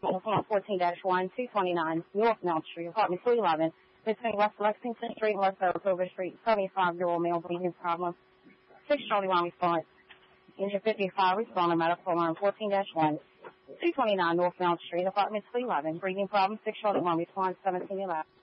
on 14-1, 229 North Mount Street, apartment 211, between West Lexington Street and West Saratoga Street. 75-year-old male breathing problem. 6 Charlie 1 response. Engine 55 responding medical alarm 14-1, 229 North Mount Street, apartment 211, breathing problem. 6 Charlie 1 response 1711.